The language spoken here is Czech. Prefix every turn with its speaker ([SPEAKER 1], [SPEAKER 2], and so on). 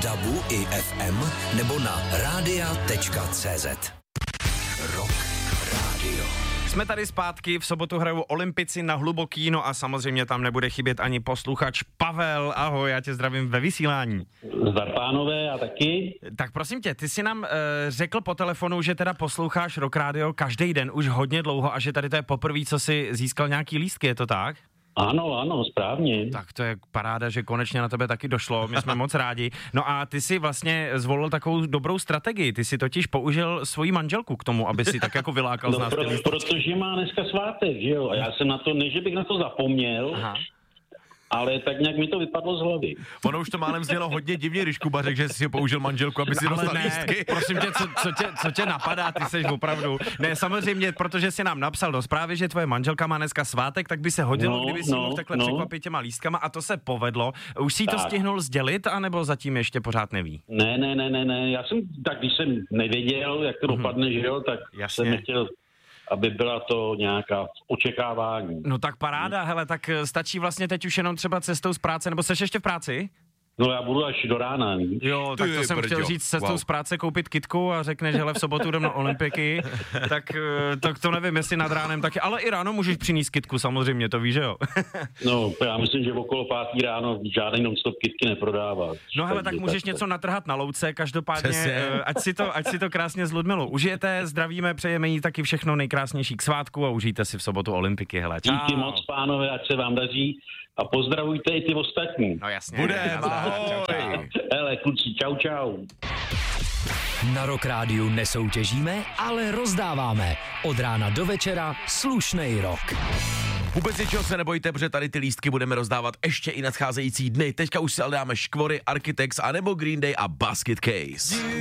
[SPEAKER 1] DABu i FM nebo na radia.cz. Rock Radio.
[SPEAKER 2] Jsme tady zpátky, v sobotu hrajou Olympici na Hluboký, no a samozřejmě tam nebude chybět ani posluchač Pavel. Ahoj, já tě zdravím ve vysílání.
[SPEAKER 3] Zdar pánové, a taky.
[SPEAKER 2] Tak prosím tě, ty jsi nám řekl po telefonu, že teda posloucháš Rock Radio každý den už hodně dlouho a že tady to je poprvé, co jsi získal nějaký lístky, je to tak?
[SPEAKER 3] Ano, správně.
[SPEAKER 2] Tak to je paráda, že konečně na tebe taky došlo, my jsme moc rádi. No a ty si vlastně zvolil takovou dobrou strategii, ty si totiž použil svoji manželku k tomu, aby si tak jako vylákal z nás ty lístky.
[SPEAKER 3] Protože má dneska svátek, že jo, a já jsem na to, ne že bych na to zapomněl, ale tak nějak mi to vypadlo z hlavy.
[SPEAKER 4] Ono už to málem znělo hodně divně, když Kuba řekl, že si použil manželku, aby si dostal lístky.
[SPEAKER 2] Prosím tě, co tě napadá, ty seš opravdu. Ne, samozřejmě, protože si nám napsal do zprávy, že tvoje manželka má dneska svátek, tak by se hodilo, kdyby si mohl takhle překvapit těma lístkama a to se povedlo. Už si to stihnul sdělit, anebo zatím ještě pořád neví?
[SPEAKER 3] Ne, já jsem, tak když jsem nevěděl, jak to dopadne, že jo, tak jsem nechtěl, aby byla to nějaká očekávání.
[SPEAKER 2] No tak paráda, hele, tak stačí vlastně teď už jenom třeba cestou z práce, nebo seš ještě v práci?
[SPEAKER 3] No já budu až do rána.
[SPEAKER 2] Jo, tak to jsem chtěl říct, cestou z práce koupit kitku a řekneš, hele, v sobotu jdem na Olympiky, tak to nevím, jestli nad ránem taky, ale i ráno můžeš přinést kitku, samozřejmě, to víš, že jo?
[SPEAKER 3] No, já myslím, že okolo 5 ráno žádný non-stop kitky neprodává.
[SPEAKER 2] No hele, tak můžeš něco natrhat na louce, každopádně, ať si to krásně s Ludmilou užijete, zdravíme, přejeme jí taky všechno nejkrásnější k svátku a užijte si v sobotu Olympiky, hele, čau.
[SPEAKER 3] Díky moc, pánové, ať se vám daří. A pozdravujte i ty ostatní.
[SPEAKER 2] No jasně.
[SPEAKER 4] Budeme, ahoj.
[SPEAKER 3] Hele, kluci, čau.
[SPEAKER 1] Na Rock Rádiu nesoutěžíme, ale rozdáváme. Od rána do večera slušnej rock.
[SPEAKER 4] Vůbec ničeho se nebojte, protože tady ty lístky budeme rozdávat ještě i nadcházející dny. Teďka už si ale dáme Škvory, Architects, anebo Green Day a Basket Case.